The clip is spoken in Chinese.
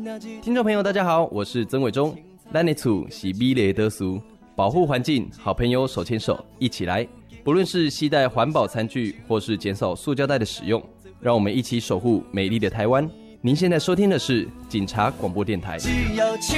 听众朋友大家好，我是曾伟忠。咱的厝是美丽的厝，保护环境，好朋友手牵手一起来。不论是携带环保餐具或是减少塑胶袋的使用，让我们一起守护美丽的台湾。您现在收听的是警察广播电台。 只要请